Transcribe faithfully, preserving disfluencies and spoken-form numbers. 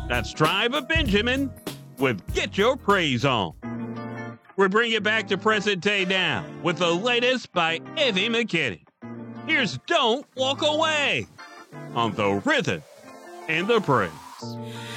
That's Tribe of Benjamin with Get Your Praise On. We bring you back to present day now with the latest by Evie McKinney. Here's Don't Walk Away on the Rhythm and the Praise.